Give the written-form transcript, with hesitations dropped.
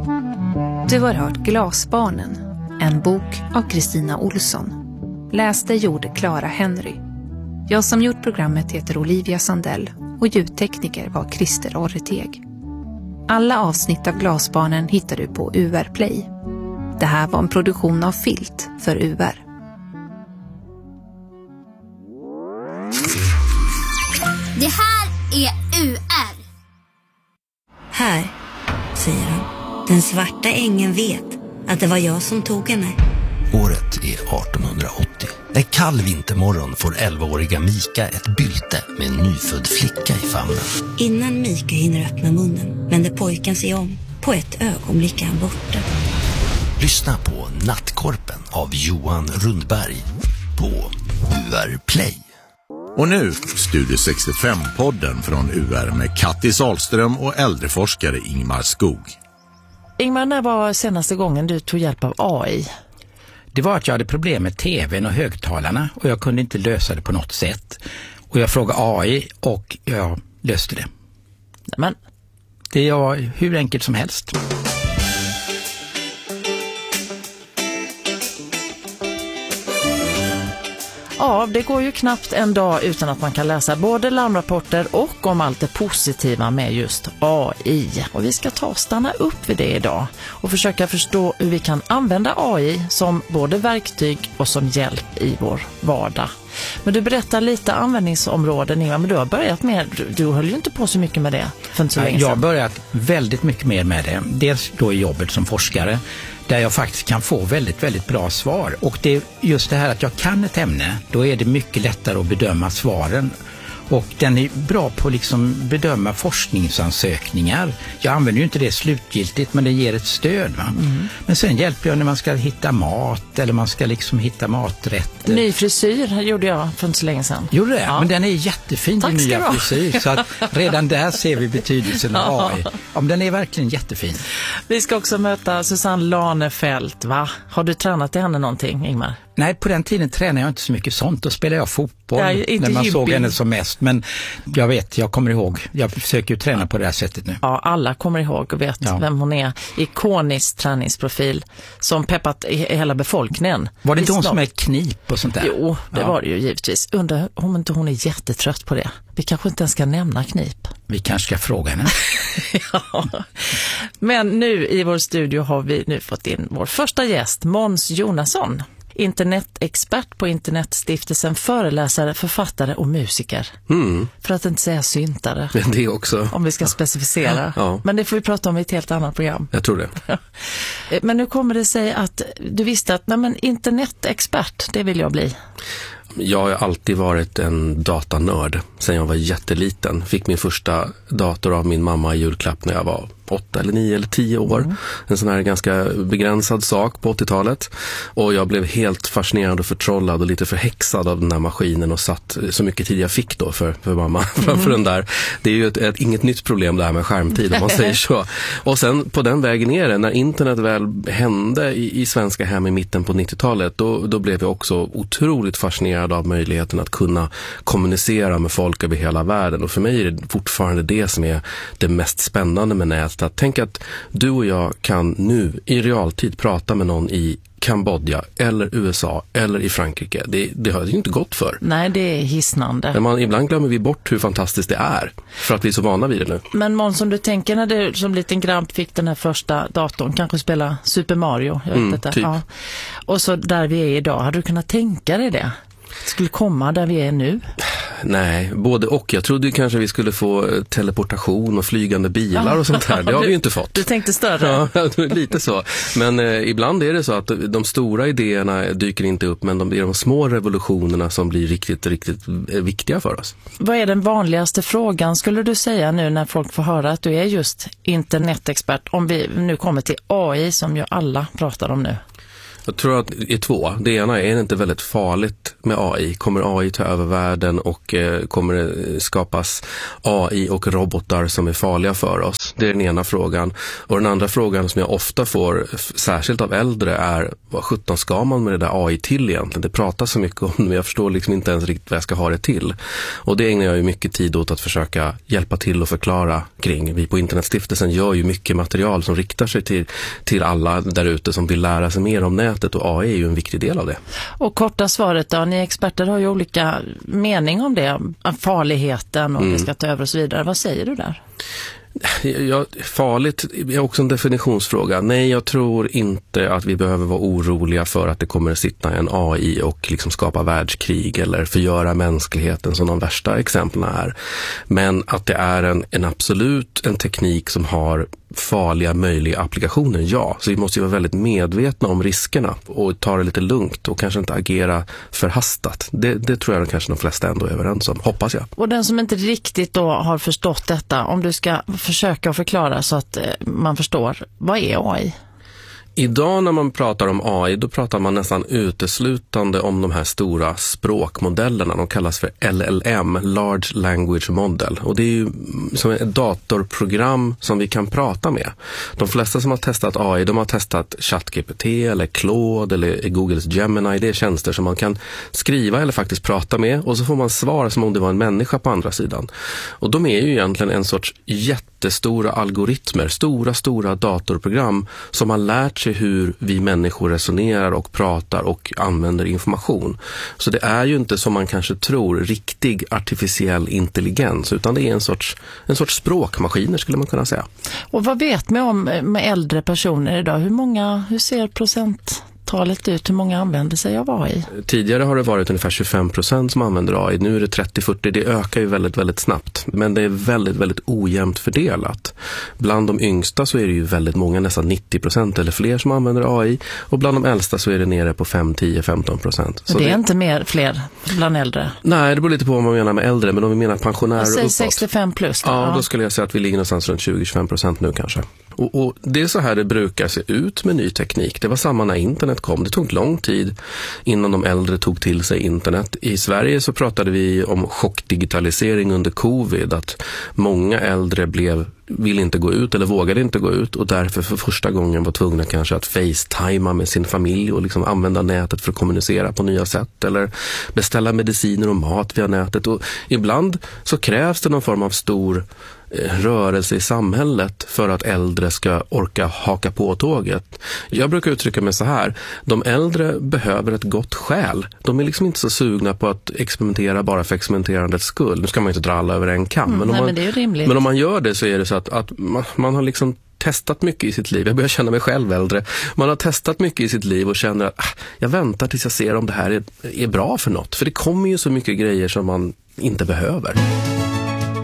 Du har hört Glasbarnen, en bok av Kristina Olsson. Läste gjorde Clara Henry. Jag som gjort programmet heter Olivia Sandell och ljudtekniker var Christer Orreteg. Alla avsnitt av Glasbarnen hittar du på UR Play. Det här var en produktion av Filt för UR. Det här är UR. Här, säger han. Den svarta ängeln vet att det var jag som tog henne. Året är 1880. En kall vintermorgon får 11-åriga Mika ett bylte med en nyfödd flicka i famnen. Innan Mika hinner öppna munnen vänder pojken sig om. På ett ögonblick är han borta. Lyssna på Nattkorpen av Johan Rundberg på UR Play. Och nu Studio 65-podden från UR med Katti Salström och äldreforskare Ingmar Skog. Ingmar, när var senaste gången du tog hjälp av AI? Det var att jag hade problem med tvn och högtalarna och jag kunde inte lösa det på något sätt. Och jag frågade AI och jag löste det. Men det var hur enkelt som helst. ja, det går ju knappt en dag utan att man kan läsa både larmrapporter och om allt det positiva med just AI. Och vi ska stanna upp vid det idag och försöka förstå hur vi kan använda AI som både verktyg och som hjälp i vår vardag. Men du berättar lite användningsområden, Ingmar, men du har börjat med, du höll ju inte på så mycket med det för inte så länge sedan. Jag har börjat väldigt mycket mer med det. Dels då i jobbet som forskare, där jag faktiskt kan få väldigt, väldigt bra svar. Och det är just det här att jag kan ett ämne, då är det mycket lättare att bedöma svaren. Och den är bra på liksom bedöma forskningsansökningar. Jag använder ju inte det slutgiltigt, men det ger ett stöd. Va? Mm. Men sen hjälper jag när man ska hitta mat eller man ska liksom hitta maträtter. Ny frisyr gjorde jag för inte så länge sedan. Gjorde det? Ja. Men den är jättefin, din nya frisyr. Så att redan där ser vi betydelsen av AI. Ja, men den är verkligen jättefin. Vi ska också möta Susanne Lanefelt, va? Har du tränat till henne någonting, Ingmar? Nej, på den tiden tränade jag inte så mycket sånt. Då spelade jag fotboll när man såg henne som mest. Men jag kommer ihåg. Jag försöker ju träna på det här sättet nu. Ja, alla kommer ihåg och vet vem hon är. Ikonisk träningsprofil som peppat i hela befolkningen. Var det inte hon som är knip och sånt där? Jo, det var det ju givetvis. Undrar om inte hon är jättetrött på det. Vi kanske inte ens ska nämna knip. Vi kanske ska fråga henne. Ja. Men nu i vår studio har vi nu fått in vår första gäst, Måns Jonasson. Internetexpert på Internetstiftelsen, föreläsare, författare och musiker. Mm. För att inte säga syntare. Det också. Om vi ska specificera. Ja. Men det får vi prata om i ett helt annat program. Jag tror det. Men nu kommer det sig att du visste att internetexpert, det vill jag bli. Jag har alltid varit en datanörd sedan jag var jätteliten. Fick min första dator av min mamma i julklapp när jag var 8 eller 9 eller 10 år. Mm. En sån här ganska begränsad sak på 80-talet. Och jag blev helt fascinerad och förtrollad och lite förhäxad av den här maskinen och satt så mycket tid jag fick då för mamma framför den där. Det är ju inget nytt problem det här med skärmtid om man säger så. Och sen på den vägen är det, när internet väl hände i svenska hem i mitten på 90-talet, då blev jag också otroligt fascinerad av möjligheten att kunna kommunicera med folk över hela världen. Och för mig är det fortfarande det som är det mest spännande med nätet. Att tänka att du och jag kan nu i realtid prata med någon i Kambodja eller USA eller i Frankrike. Det har ju inte gått för. Nej, det är hisnande. Men ibland glömmer vi bort hur fantastiskt det är för att vi är så vana vid det nu. Men Måns, som du tänker när du som liten grabb fick den här första datorn, kanske spela Super Mario, jag vet inte. Typ. Ja. Och så där vi är idag, hade du kunnat tänka dig det? Skulle komma där vi är nu? Nej, både och. Jag trodde kanske vi skulle få teleportation och flygande bilar och sånt här. Det har vi ju inte fått. Du tänkte större? Ja, lite så. Men ibland är det så att de stora idéerna dyker inte upp, men det är de små revolutionerna som blir riktigt, riktigt viktiga för oss. Vad är den vanligaste frågan, skulle du säga, nu när folk får höra att du är just internetexpert, om vi nu kommer till AI som ju alla pratar om nu? Jag tror att det är två. Det ena är det inte väldigt farligt med AI. Kommer AI ta över världen och kommer det skapas AI och robotar som är farliga för oss? Det är den ena frågan. Och den andra frågan som jag ofta får, särskilt av äldre, är vad 17 ska man med det där AI till egentligen? Det pratas så mycket om det, men jag förstår liksom inte ens riktigt vad jag ska ha det till. Och det ägnar jag ju mycket tid åt att försöka hjälpa till och förklara kring. Vi på Internetstiftelsen gör ju mycket material som riktar sig till alla där ute som vill lära sig mer om nätet, och AI är ju en viktig del av det. Och korta svaret då, ni experter har ju olika mening om det, farligheten och det ska ta över och så vidare. Vad säger du där? Farligt är också en definitionsfråga. Nej, jag tror inte att vi behöver vara oroliga för att det kommer att sitta en AI och liksom skapa världskrig eller förgöra mänskligheten som de värsta exemplen är. Men att det är en teknik som har farliga möjliga applikationer, ja. Så vi måste ju vara väldigt medvetna om riskerna och ta det lite lugnt och kanske inte agera förhastat. Det tror jag kanske de flesta ändå är överens om, hoppas jag. Och den som inte riktigt då har förstått detta, om du ska försöka förklara så att man förstår, vad är AI? Idag när man pratar om AI, då pratar man nästan uteslutande om de här stora språkmodellerna. De kallas för LLM, Large Language Model. Och det är ju som ett datorprogram som vi kan prata med. De flesta som har testat AI, de har testat ChatGPT eller Claude eller Googles Gemini. Det är tjänster som man kan skriva eller faktiskt prata med, och så får man svar som om det var en människa på andra sidan. Och de är ju egentligen en sorts jättestora algoritmer, stora datorprogram som har lärt sig hur vi människor resonerar och pratar och använder information. Så det är ju inte som man kanske tror riktig artificiell intelligens, utan det är en sorts språkmaskiner skulle man kunna säga. Och vad vet man om med äldre personer idag? Hur ser procenttalet ut? Hur många använder sig av AI? Tidigare har det varit ungefär 25% som använder AI. Nu är det 30-40. Det ökar ju väldigt, väldigt snabbt. Men det är väldigt, väldigt ojämnt fördelat. Bland de yngsta så är det ju väldigt många, nästan 90% eller fler som använder AI. Och bland de äldsta så är det nere på 5-10-15%. Så det är inte fler bland äldre? Nej, det beror lite på vad man menar med äldre. Men om vi menar pensionärer uppåt. 65 plus då? Ja, då skulle jag säga att vi ligger någonstans runt 20-25% nu kanske. Och det är så här det brukar se ut med ny teknik. Det var samma när internet kom. Det tog lång tid innan de äldre tog till sig internet. I Sverige så pratade vi om chockdigitalisering under covid. Att många äldre vill inte gå ut eller vågade inte gå ut, och därför för första gången var tvungna kanske att facetima med sin familj och liksom använda nätet för att kommunicera på nya sätt eller beställa mediciner och mat via nätet. Och ibland så krävs det någon form av stor rörelse i samhället för att äldre ska orka haka på tåget. Jag brukar uttrycka mig så här: de äldre behöver ett gott skäl. De är liksom inte så sugna på att experimentera bara för experimenterandets skull. Nu ska man inte dra alla över en kam. Men det är ju rimligt. Men om man gör det så är det så att man har liksom testat mycket i sitt liv. Jag börjar känna mig själv äldre. Man har testat mycket i sitt liv och känner att jag väntar tills jag ser om det här är bra för något. För det kommer ju så mycket grejer som man inte behöver.